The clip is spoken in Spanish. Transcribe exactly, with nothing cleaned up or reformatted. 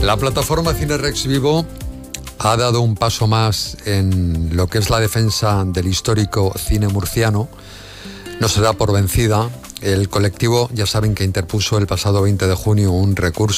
La plataforma Cinerex Vivo ha dado un paso más en lo que es la defensa del histórico cine murciano. No se da por vencida. El colectivo, ya saben que interpuso el pasado veinte de junio un recurso